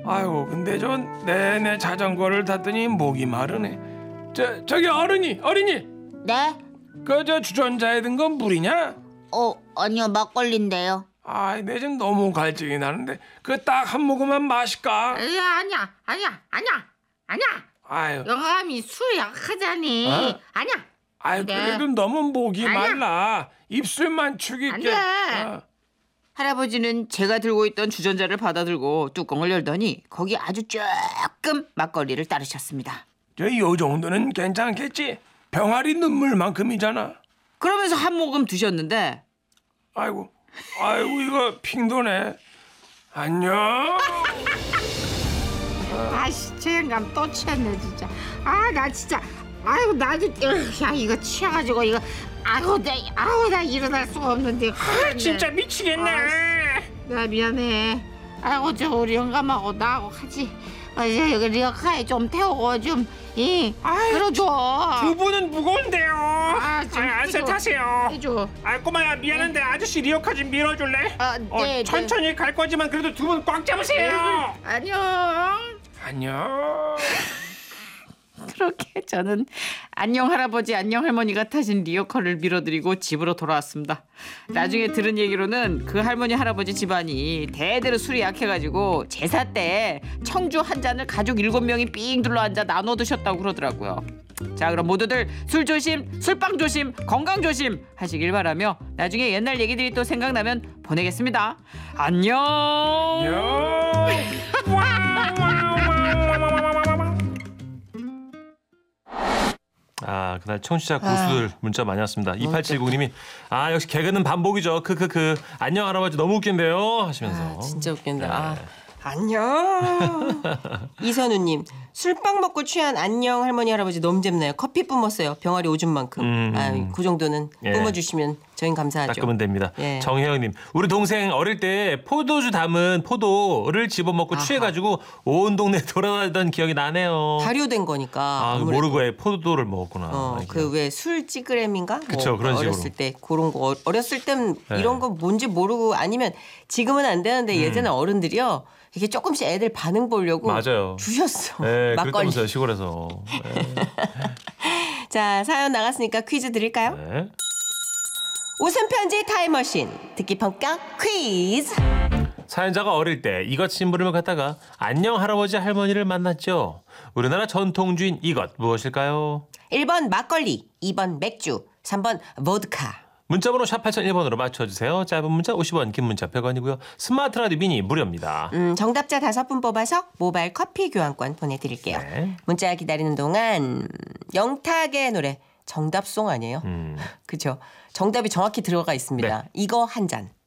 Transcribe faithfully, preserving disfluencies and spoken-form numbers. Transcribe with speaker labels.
Speaker 1: 아이고 근데 저 내내 자전거를 탔더니 목이 마르네. 저 저기 어른이 어린이
Speaker 2: 네?
Speaker 1: 그 저 주전자에 든 건 물이냐?
Speaker 2: 어, 아니요, 막걸리인데요.
Speaker 1: 아이 내 지금 너무 갈증이 나는데 그 딱 한 모금만 마실까?
Speaker 3: 야, 아니야, 아니야, 아니야, 아니야.
Speaker 1: 아유
Speaker 3: 영감이 술 약하자니.
Speaker 1: 어?
Speaker 3: 아니야.
Speaker 1: 아유
Speaker 3: 네.
Speaker 1: 그래도 너무 목이
Speaker 3: 아니야.
Speaker 1: 말라. 입술만 축이게.
Speaker 3: 안 돼.
Speaker 1: 어.
Speaker 4: 할아버지는 제가 들고 있던 주전자를 받아들고 뚜껑을 열더니 거기 아주 조금 막걸리를 따르셨습니다.
Speaker 1: 저 요 정도는 괜찮겠지? 병아리 눈물만큼이잖아.
Speaker 4: 그러면서 한 모금 드셨는데
Speaker 1: 아이고 아이고 이거 핑도네. 안녕.
Speaker 3: 아씨, 저 영감 또 취했네 진짜. 아, 나 진짜. 아이고 나도 야 이거 취해가지고 이거. 아이고 나 아우 나 일어날 수가 없는데.
Speaker 1: 아, 진짜 미치겠네.
Speaker 3: 나 미안해. 아이고 저 우리 영감하고 나하고 같이 어, 이제 여기 리어카에 좀 태우고 좀 이 끌어줘.
Speaker 1: 두 분은 무거운데요.
Speaker 3: 아, 좀
Speaker 1: 아, 알아서
Speaker 3: 해줘.
Speaker 1: 타세요.
Speaker 3: 해줘.
Speaker 1: 아 꼬마야 미안한데 아저씨 리어카 좀 밀어줄래?
Speaker 3: 아, 네,
Speaker 1: 어,
Speaker 3: 네.
Speaker 1: 천천히 갈 거지만 그래도 두 분 꽉 잡으세요.
Speaker 3: 안녕.
Speaker 1: 안녕.
Speaker 4: 그렇게 저는 안녕 할아버지 안녕 할머니가 타신 리어카를 밀어드리고 집으로 돌아왔습니다. 나중에 들은 얘기로는 그 할머니 할아버지 집안이 대대로 술이 약해가지고 제사 때 청주 한 잔을 가족 일곱 명이 삥 둘러앉아 나눠 드셨다고 그러더라고요. 자 그럼 모두들 술 조심 술빵 조심 건강 조심 하시길 바라며 나중에 옛날 얘기들이 또 생각나면 보내겠습니다. 안녕.
Speaker 5: 아 그날 청취자 고수들 문자 많이 왔습니다. 이팔칠공님이 아 역시 개그는 반복이죠. 크크크 안녕 할아버지 너무 웃긴데요 하시면서
Speaker 6: 아, 진짜 웃긴다.
Speaker 5: 네.
Speaker 6: 아, 안녕. 이선우님 술빵 먹고 취한 안녕 할머니 할아버지 너무 재밌네요. 커피 뿜었어요. 병아리 오줌만큼.
Speaker 5: 음.
Speaker 6: 아, 그 정도는
Speaker 5: 예.
Speaker 6: 뿜어주시면 저희는 감사하죠.
Speaker 5: 닦으면 됩니다.
Speaker 6: 예.
Speaker 5: 정혜영님 우리 동생 어릴 때 포도주 담은 포도를 집어먹고
Speaker 6: 아하.
Speaker 5: 취해가지고 온 동네 돌아다니던 기억이 나네요.
Speaker 6: 발효된 거니까.
Speaker 5: 아
Speaker 6: 아무래도.
Speaker 5: 모르고 왜 포도를 먹었구나.
Speaker 6: 어,
Speaker 5: 아이고.
Speaker 6: 그 왜 술 찌그램인가?
Speaker 5: 그쵸,
Speaker 6: 뭐
Speaker 5: 그런 식으로.
Speaker 6: 어렸을 때 그런 거 어- 어렸을 땐
Speaker 5: 네.
Speaker 6: 이런 거 뭔지 모르고 아니면 지금은 안 되는데
Speaker 5: 음.
Speaker 6: 예전에 어른들이요 이게 조금씩 애들 반응 보려고
Speaker 5: 맞아요.
Speaker 6: 주셨어.
Speaker 5: 네,
Speaker 6: 막걸리.
Speaker 5: 그랬다면서요 시골에서. 네.
Speaker 6: 자 사연 나갔으니까 퀴즈 드릴까요?
Speaker 5: 네.
Speaker 6: 웃음 편지 타임머신 듣기 평가 퀴즈.
Speaker 5: 사연자가 어릴 때 이것 심부름을 갔다가 안녕 할아버지 할머니를 만났죠. 우리나라 전통주인 이것 무엇일까요?
Speaker 6: 일 번 막걸리, 이 번 맥주, 삼 번 보드카.
Speaker 5: 문자번호 샵 팔공공일 번으로 맞춰주세요. 짧은 문자 오십 원, 긴 문자 백 원이고요. 스마트 라디오 미니 무료입니다.
Speaker 6: 음, 정답자 다섯 분 뽑아서 모바일 커피 교환권 보내드릴게요.
Speaker 5: 네.
Speaker 6: 문자 기다리는 동안 영탁의 노래 정답송 아니에요?
Speaker 5: 음.
Speaker 6: 그렇죠. 정답이 정확히 들어가 있습니다.
Speaker 5: 네.
Speaker 6: 이거 한 잔.